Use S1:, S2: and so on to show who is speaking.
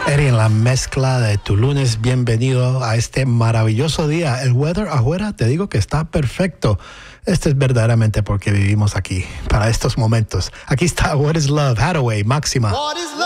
S1: Eri en la mezcla de tu lunes. Bienvenido a este maravilloso día. El weather afuera, te digo que está perfecto. Este es verdaderamente porque vivimos aquí, para estos momentos. Aquí está What is Love, Hathaway, Máxima.
S2: What is love?